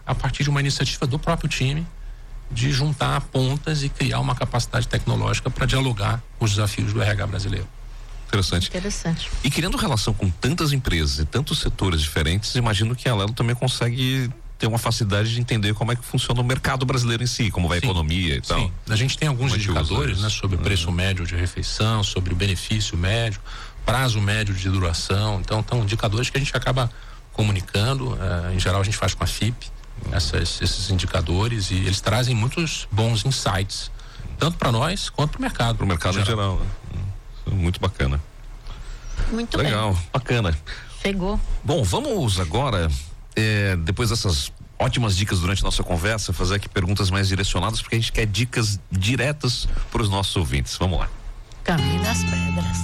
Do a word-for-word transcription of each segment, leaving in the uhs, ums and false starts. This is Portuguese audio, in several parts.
a partir de uma iniciativa do próprio time de juntar pontas e criar uma capacidade tecnológica para dialogar com os desafios do R H brasileiro. Interessante. Interessante. E criando relação com tantas empresas e tantos setores diferentes, imagino que a Alelo também consegue ter uma facilidade de entender como é que funciona o mercado brasileiro em si, como vai a Sim, economia e tal. Sim, a gente tem alguns Como é que indicadores, usa né, isso? sobre o preço Uhum. médio de refeição, sobre o benefício médio, prazo médio de duração. Então, são indicadores que a gente acaba comunicando. Uh, em geral, a gente faz com a F I P essas, esses indicadores, e eles trazem muitos bons insights, tanto para nós quanto para o mercado. Para o mercado em geral, né? Muito bacana. Muito Legal, bem. bacana. Chegou. Bom, vamos agora, é, depois dessas ótimas dicas durante a nossa conversa, fazer aqui perguntas mais direcionadas, porque a gente quer dicas diretas para os nossos ouvintes. Vamos lá. Caminho das Pedras.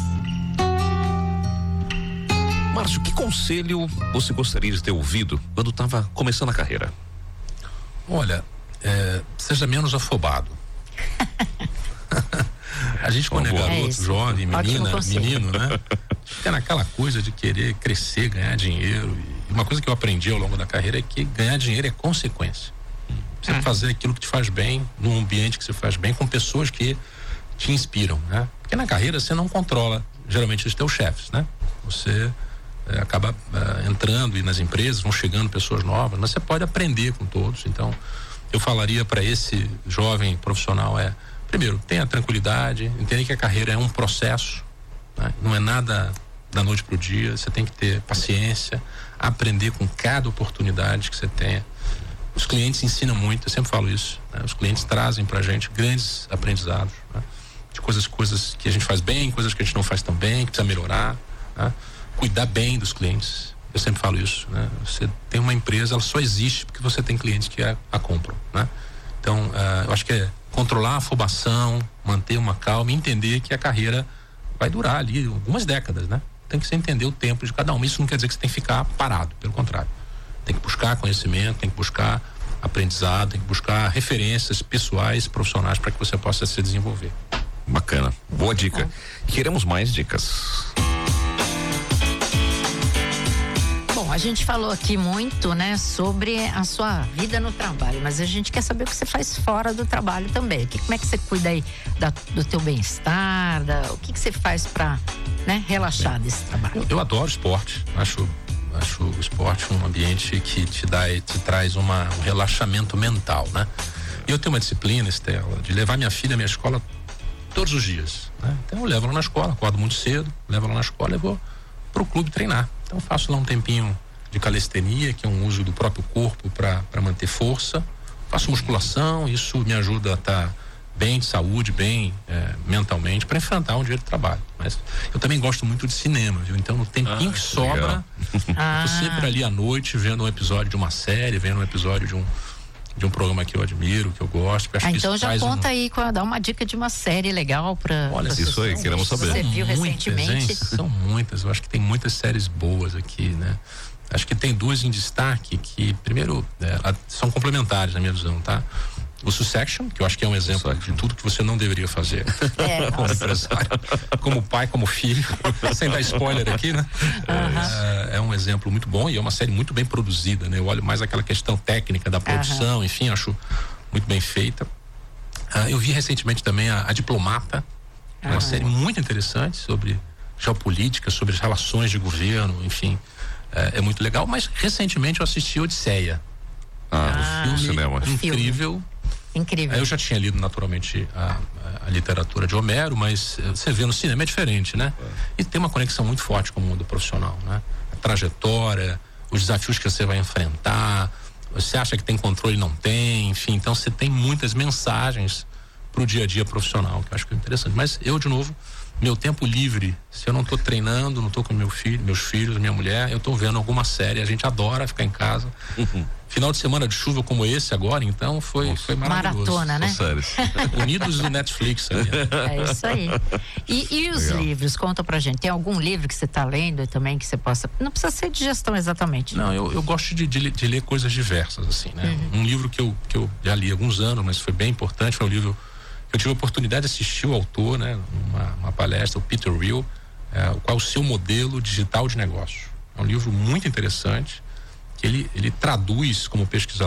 Márcio, que conselho você gostaria de ter ouvido quando estava começando a carreira? Olha, é, seja menos afobado. A gente, quando é Boa. garoto, É isso. jovem, Ótimo menina, conselho. menino, né? Fica naquela coisa de querer crescer, ganhar dinheiro. E uma coisa que eu aprendi ao longo da carreira é que ganhar dinheiro é consequência. Você Hum. fazer aquilo que te faz bem, num ambiente que você faz bem, com pessoas que te inspiram, né? Porque na carreira você não controla, geralmente, os teus chefes, né? Você é, acaba é, entrando e nas empresas vão chegando pessoas novas, mas você pode aprender com todos. Então, eu falaria para esse jovem profissional é, primeiro, tenha tranquilidade, entenda que a carreira é um processo, né? Não é nada da noite pro dia, você tem que ter paciência, aprender com cada oportunidade que você tenha. Os clientes ensinam muito, eu sempre falo isso, né? Os clientes trazem pra gente grandes aprendizados, né? De coisas, coisas que a gente faz bem, coisas que a gente não faz tão bem, que precisa melhorar, né? Cuidar bem dos clientes, eu sempre falo isso, né? Você tem uma empresa, ela só existe porque você tem clientes que a, a compram, né? Então, uh, eu acho que é controlar a afobação, manter uma calma e entender que a carreira vai durar ali algumas décadas, né? Tem que você entender o tempo de cada um. Isso não quer dizer que você tem que ficar parado, pelo contrário. Tem que buscar conhecimento, tem que buscar aprendizado, tem que buscar referências pessoais, profissionais para que você possa se desenvolver. Bacana, boa dica. Queremos mais dicas. Bom, a gente falou aqui muito, né, sobre a sua vida no trabalho, mas a gente quer saber o que você faz fora do trabalho também. Que, como é que você cuida aí da, do teu bem-estar, da, o que que você faz para, né, relaxar desse trabalho? Eu, eu adoro esporte, acho, acho o esporte um ambiente que te dá, te traz uma, um relaxamento mental, né? E eu tenho uma disciplina, Estela, de levar minha filha à minha escola todos os dias, né? Então eu levo ela na escola, acordo muito cedo, levo ela na escola e vou pro clube treinar. Então faço lá um tempinho de calistenia, que é um uso do próprio corpo para manter força. Faço musculação, isso me ajuda a estar bem de saúde, bem é, mentalmente, para enfrentar um dia de trabalho. Mas eu também gosto muito de cinema, viu? Então no tempinho Ah, que sobra, Ah. eu tô sempre ali à noite vendo um episódio de uma série, vendo um episódio de um de um programa que eu admiro, que eu gosto. Que acho Ah, que então isso já traz conta um... aí, dá uma dica de uma série legal para. Olha, isso aí, queremos saber. Você viu muitas, recentemente? hein? São muitas, eu acho que tem muitas séries boas aqui, né? Acho que tem duas em destaque que, primeiro, é, são complementares na minha visão, tá? O Succession, que eu acho que é um exemplo de tudo que você não deveria fazer É, como empresário, como pai, como filho, sem dar spoiler aqui, né? Uhum. É, é um exemplo muito bom e é uma série muito bem produzida, né? Eu olho mais aquela questão técnica da produção, uhum. Enfim, acho muito bem feita. Ah, eu vi recentemente também a, a Diplomata, uma uhum. série muito interessante sobre geopolítica, sobre as relações de governo, enfim, é, é muito legal. Mas recentemente eu assisti Odisseia. Ah, um filme cinema. incrível. Incrível. Eu já tinha lido naturalmente a, a, a literatura de Homero, mas você vê no cinema é diferente, né? É. E tem uma conexão muito forte com o mundo profissional, né? A trajetória, os desafios que você vai enfrentar, você acha que tem controle, não tem, enfim, então você tem muitas mensagens pro dia a dia profissional, que eu acho que é interessante. Mas eu, de novo, meu tempo livre, se eu não tô treinando, não tô com meu filho, meus filhos, minha mulher, eu tô vendo alguma série, a gente adora ficar em casa. Uhum. Final de semana de chuva como esse agora, então foi, foi maravilhoso. Maratona, né? Unidos do Netflix. Ali, né? É isso aí. E, e os Legal. livros? Conta pra gente. Tem algum livro que você tá lendo também que você possa... Não precisa ser de gestão exatamente. Não, eu, eu gosto de, de, de ler coisas diversas, assim, né? Uhum. Um livro que eu, que eu já li há alguns anos, mas foi bem importante, foi um livro que eu tive a oportunidade de assistir o autor, né? Uma, uma palestra, o Peter Thiel, é, qual é o seu modelo digital de negócio. É um livro muito interessante, que ele, ele traduz como pesquisador